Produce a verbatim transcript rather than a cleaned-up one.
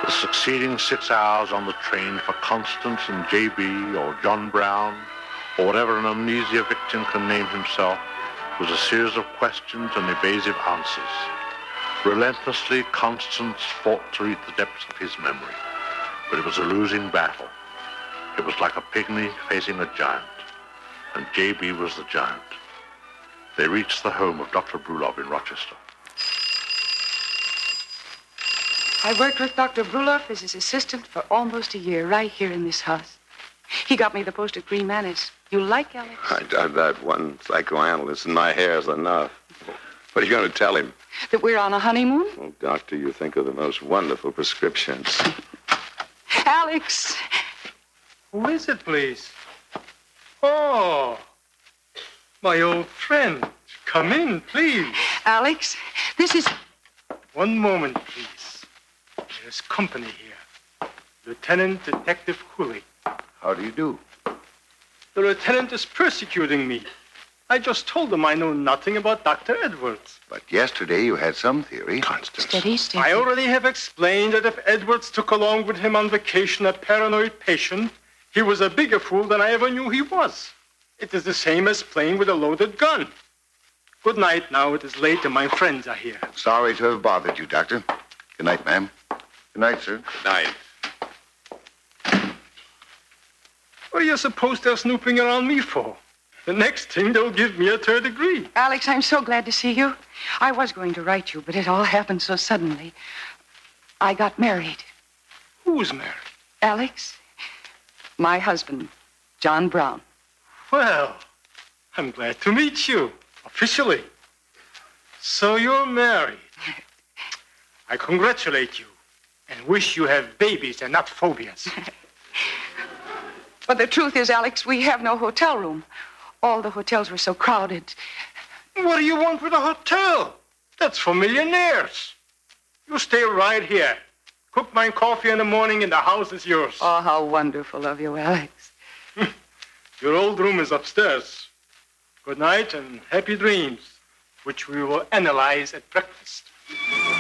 The succeeding six hours on the train for Constance and J B or John Brown, or whatever an amnesia victim can name himself, was a series of questions and evasive answers. Relentlessly, Constance fought to reach the depths of his memory, but it was a losing battle. It was like a pygmy facing a giant, and J B was the giant. They reached the home of Doctor Brulov in Rochester. I worked with Doctor Brulov as his assistant for almost a year, right here in this house. He got me the post at Green Manors. You like Alex? I doubt that. One psychoanalyst in my hair is enough. What are you going to tell him? That we're on a honeymoon? Oh, doctor, you think of the most wonderful prescriptions. Alex! Who is it, please? Oh, my old friend. Come in, please. Alex, this is... One moment, please. There's company here. Lieutenant Detective Cooley. How do you do? The lieutenant is persecuting me. I just told him I know nothing about Doctor Edwards. But yesterday you had some theory. Constance. Steady, steady. I already have explained that if Edwards took along with him on vacation a paranoid patient, he was a bigger fool than I ever knew he was. It is the same as playing with a loaded gun. Good night now. It is late and my friends are here. Sorry to have bothered you, Doctor. Good night, ma'am. Good night, sir. Good night. What do you suppose they're snooping around me for? The next thing, they'll give me a third degree. Alex, I'm so glad to see you. I was going to write you, but it all happened so suddenly. I got married. Who's married? Alex, my husband, John Brown. Well, I'm glad to meet you, officially. So you're married. I congratulate you and wish you have babies and not phobias. But the truth is, Alex, we have no hotel room. All the hotels were so crowded. What do you want with a hotel? That's for millionaires. You stay right here. Cook my coffee in the morning and the house is yours. Oh, how wonderful of you, Alex. Your old room is upstairs. Good night and happy dreams, which we will analyze at breakfast.